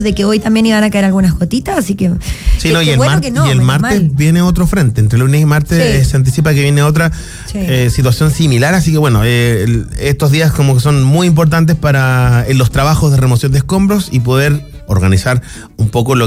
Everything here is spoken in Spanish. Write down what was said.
de que hoy también iban a caer algunas gotitas, así que... Sí, y el martes viene otro frente. Entre lunes y martes se anticipa que viene otra situación similar, así que bueno, estos días como que son muy importantes para los trabajos de remoción de escombros y poder organizar un poco lo